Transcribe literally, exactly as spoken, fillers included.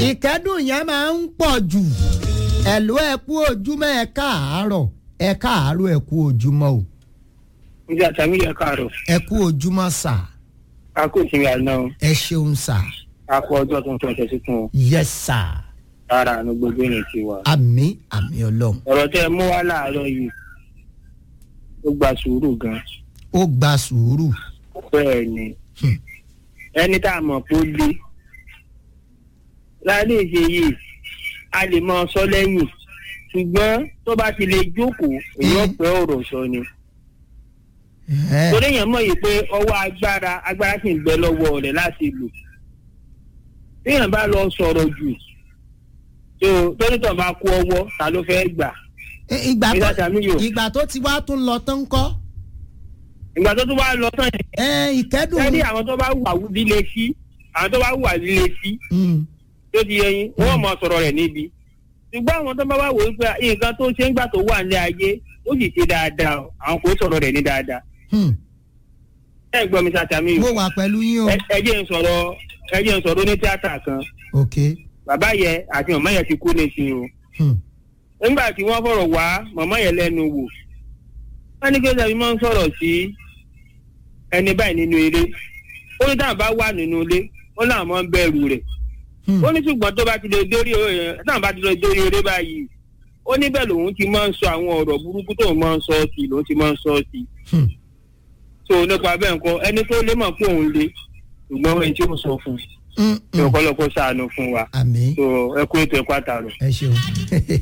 ìkẹ́dùn yẹn máa ń pọ̀ jù ẹ̀lú ẹ kú ojúmọ́ ẹ káàárọ̀ ẹ káàárọ̀ ẹ kú ojúmọ́ o. ǹjẹ́ àtàmì yẹ káàárọ̀. ẹ kú ojúmọ́ sà. a kò sí àná. ẹ ṣeun sà. a kú ọjọ́ tuntun ọ̀sẹ̀ tuntun. yes sà. rárá àánú gbogbo ènìyàn ti wà. àmì àmì ọlọ́run. ọ̀rọ̀ tẹ́ ẹ mú wá láàárọ̀ yìí ó gba sùúrù gan. ó gba sùúrù. bẹ́ẹ̀ ni ẹni tá a mọ̀ pé ó lé láàrin ìṣe yìí a lè máa sọ lẹ́yìn ṣùgbọ́n tó bá ti lè jókòó èèyàn pẹ́ ọ̀rọ̀ sọ ni. torí èèyàn mọ̀ yìí pé ọwọ́ agbára agbára sì ń bẹ lọ́wọ́ rẹ̀ láti lò. téèyàn bá lọ sọ̀rọ̀ jù tó tónítọ̀ bá kú ọwọ́ ta ló fẹ́ gbà. ìgbà tó ìgbà tó ti wá tún lọ tán kọ́. ìgbà tó tún wá lọ tán yẹn. ẹ ìkẹ́dùn. ẹni àwọn tó bá wà líle sí àwọn tó bá wà líle sí. tó ti yẹ yín wọ́n mọ̀ sọ̀rọ̀ rẹ̀ níbi. ṣùgbọ́n àwọn tó bá wà wò ó pé nǹkan tó ṣe ń gbà tó wà ní ayé ó sì ṣe dáadáa àwọn kò sọ̀rọ̀ rẹ̀ ní dáadáa. ẹ gbọ́ mi sàtàmì yìí. mo wà pẹ̀lú yín o. ẹ jẹ́ n sọ̀rọ̀ ẹ jẹ́ n sọ̀rọ̀ ní tíátà kan. ok. bàbá yẹ àti màmá yẹ ti kú nísìnyí o. nígbà tí wọ́n fọ̀rọ̀ wá màmá yẹ lẹ́nu wò wọ́n ní kí ẹ̀sẹ̀ mi máa ń sọ̀rọ̀ sí ẹni báyìí nínú ilé ó ní táwọn bá wà nínú ilé ó náà máa ń bẹ̀rù rẹ̀ ó ní ṣùgbọ́n tó bá ti lè dórí táwọn bá ti lè dórí eré báyìí ó ní bẹ́ẹ̀ lòun ti máa ń sọ àwọn ọ̀rọ̀ burúkú tóun máa ń sọ sí lòun ti máa ń sọ sí. so nípa bẹ́ẹ̀ nǹkan ẹni tó lé mọ̀ pé òun lé ṣùgbọ́n ẹni tí ó sọ fún un. ọ̀pọ̀lọpọ̀ ṣàánú fún wa. àmín. so ẹ kú ètò ẹ̀kọ́ àtàrọ̀. ẹ ṣeun.